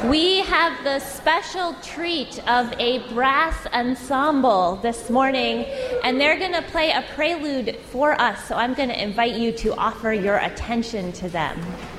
We have the special treat of a brass ensemble this morning, and they're going to play a prelude for us, so I'm going to invite you to offer your attention to them.